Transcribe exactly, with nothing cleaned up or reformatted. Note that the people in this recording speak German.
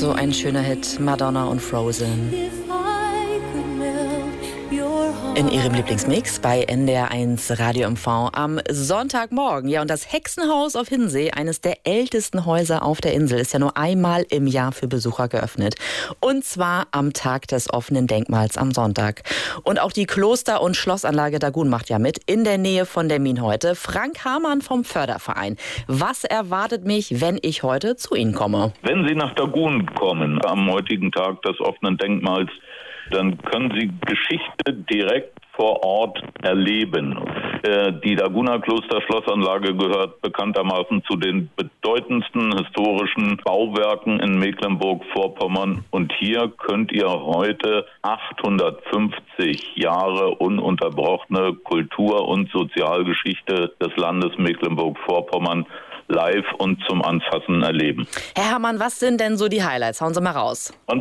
So ein schöner Hit, Madonna und Frozen. In ihrem Lieblingsmix bei N D R eins Radio M V am Sonntagmorgen. Ja, und das Hexenhaus auf Hinsee, eines der ältesten Häuser auf der Insel, ist ja nur einmal im Jahr für Besucher geöffnet. Und zwar am Tag des offenen Denkmals am Sonntag. Und auch die Kloster- und Schlossanlage Dagun macht ja mit, in der Nähe von der Mien heute. Frank Hamann vom Förderverein. Was erwartet mich, wenn ich heute zu Ihnen komme? Wenn Sie nach Dagun kommen, am heutigen Tag des offenen Denkmals, dann können Sie Geschichte direkt vor Ort erleben. Die Daguner Kloster-Schlossanlage gehört bekanntermaßen zu den bedeutendsten historischen Bauwerken in Mecklenburg-Vorpommern. Und hier könnt ihr heute achthundertfünfzig Jahre ununterbrochene Kultur- und Sozialgeschichte des Landes Mecklenburg-Vorpommern live und zum Anfassen erleben. Herr Hamann, was sind denn so die Highlights? Hauen Sie mal raus. Und